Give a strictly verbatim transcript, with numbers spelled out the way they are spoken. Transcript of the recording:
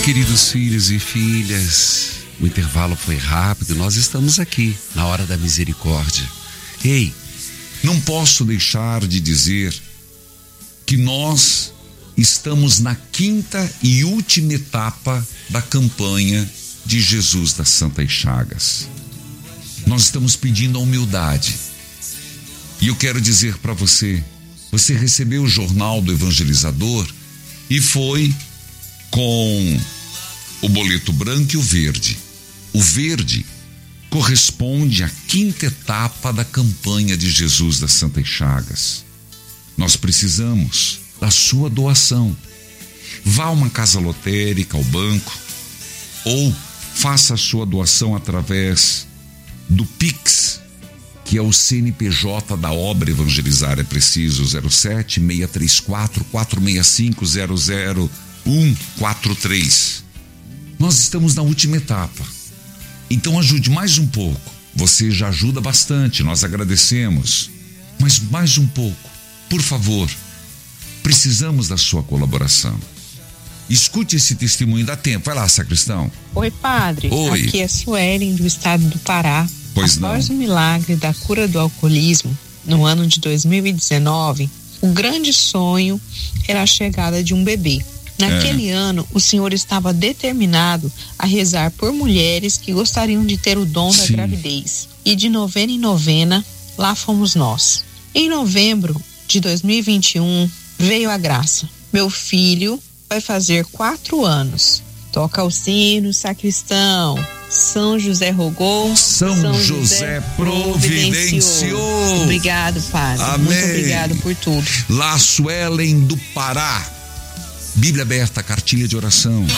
Queridos filhos e filhas, o intervalo foi rápido, nós estamos aqui, na hora da misericórdia. Ei, não posso deixar de dizer que nós estamos na quinta e última etapa da campanha de Jesus das Santas Chagas. Nós estamos pedindo a humildade. E eu quero dizer para você, você recebeu o jornal do evangelizador e foi com o boleto branco e o verde. O verde corresponde à quinta etapa da campanha de Jesus das Santas Chagas. Nós precisamos da sua doação. Vá a uma casa lotérica, ao banco, ou faça a sua doação através do Pix, que é o C N P J da obra Evangelizar é Preciso, zero sete, seis três quatro, quatro seis cinco, zero zero um quatro três. Nós estamos na última etapa, então ajude mais um pouco. Você já ajuda bastante, nós agradecemos, mas mais um pouco, por favor. Precisamos da sua colaboração. Escute esse testemunho, dá tempo. Vai lá, sacristão. Oi, padre. Oi. Aqui é Suelen, do estado do Pará. Pois Após não. o milagre da cura do alcoolismo, no ano de dois mil e dezenove, o grande sonho era a chegada de um bebê. Naquele é. ano, o senhor estava determinado a rezar por mulheres que gostariam de ter o dom da Sim. gravidez. E de novena em novena, lá fomos nós. Em novembro de dois mil e vinte e um, veio a graça. Meu filho vai fazer quatro anos. Toca o sino, sacristão. São José rogou. São, São José, José providenciou. providenciou. Obrigado, padre. Amém. Muito obrigado por tudo. Lá, Suelen do Pará. Bíblia aberta, cartilha de oração.